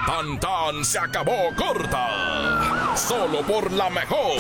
Tan tan se acabó corta. Solo por la mejor.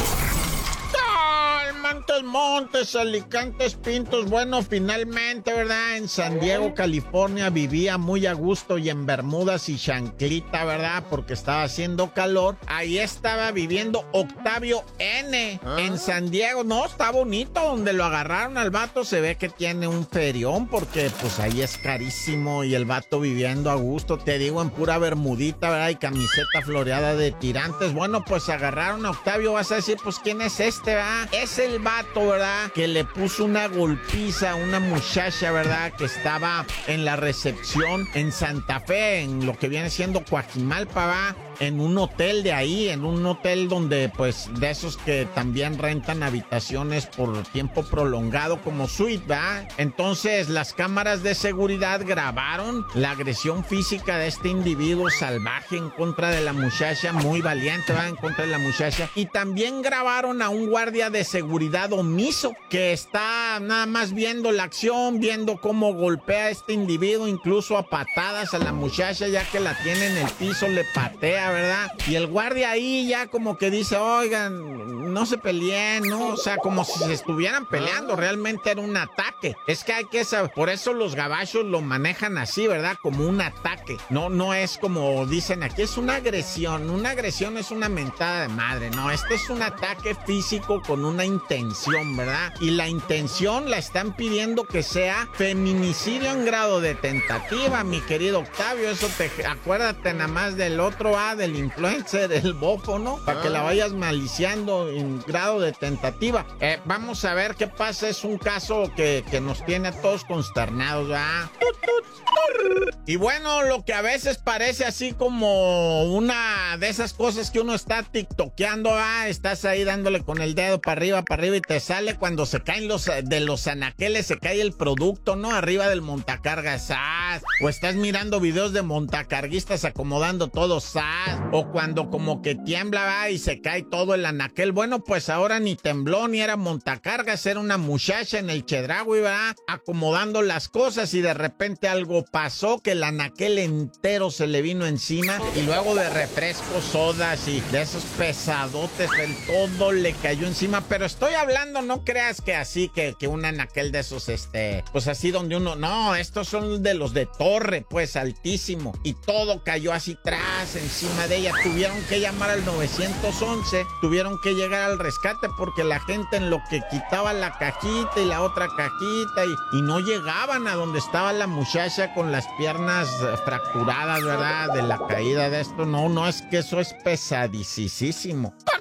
Montes, Alicantes, Pintos. Bueno, finalmente, ¿verdad? En San Diego, California, vivía muy a gusto y en bermudas y chanclita, ¿verdad? Porque estaba haciendo calor. Ahí estaba viviendo Octavio N. En San Diego. No, está bonito. Donde lo agarraron al vato se ve que tiene un ferión porque pues ahí es carísimo y el vato viviendo a gusto. Te digo, en pura bermudita, ¿verdad? Y camiseta floreada de tirantes. Bueno, pues agarraron a Octavio. Vas a decir, pues, ¿quién es este, verdad? Es el vato, ¿verdad? Que le puso una golpiza a una muchacha, ¿verdad? Que estaba en la recepción en Santa Fe, en lo que viene siendo Coajimalpa, ¿va? En un hotel de ahí, en un hotel donde, pues, de esos que también rentan habitaciones por tiempo prolongado como suite, ¿va? Entonces, las cámaras de seguridad grabaron la agresión física de este individuo salvaje en contra de la muchacha, muy valiente, ¿va? En contra de la muchacha. Y también grabaron a un guardia de seguridad omiso que está nada más viendo la acción, viendo cómo golpea a este individuo, incluso a patadas a la muchacha, ya que la tiene en el piso, le patea, ¿verdad? Y el guardia ahí ya como que dice, oigan, no se peleen, ¿no? O sea, como si se estuvieran peleando, realmente era un ataque. Es que hay que saber, por eso los gabachos lo manejan así, ¿verdad? Como un ataque. No es como dicen aquí, es una agresión. Una agresión es una mentada de madre, no, este es un ataque físico con una intención, ¿verdad? Y la intención la están pidiendo que sea feminicidio en grado de tentativa, mi querido Octavio. Eso acuérdate nada más del otro, del influencer, el bofo, ¿no? Para que la vayas maliciando en grado de tentativa. Vamos a ver qué pasa. Es un caso que nos tiene a todos consternados, ¿verdad? Y bueno, lo que a veces parece así como una de esas cosas que uno está tiktokeando, estás ahí dándole con el dedo para arriba y te sale cuando se caen de los anaqueles, se cae el producto, ¿no? Arriba del montacargas, ¡zas! O estás mirando videos de montacarguistas acomodando todo, ¡zas! O cuando como que tiembla, y se cae todo el anaquel. Bueno, pues ahora ni tembló, ni era montacargas, era una muchacha en el Chedraui, ¿verdad? Acomodando las cosas y de repente algo pasó que el anaquel entero se le vino encima y luego de refrescos, sodas y de esos pesadotes, el todo le cayó encima. Pero estoy hablando, no creas que así, que un anaquel de esos, pues así donde uno, no, estos son de los de torre, pues altísimo, y todo cayó así tras, encima de ella. Tuvieron que llamar al 911, tuvieron que llegar al rescate porque la gente en lo que quitaba la cajita y la otra cajita y no llegaban a donde estaba la muchacha con las piernas fracturadas, ¿verdad? De la caída de esto. No, es que eso es pesadísimo.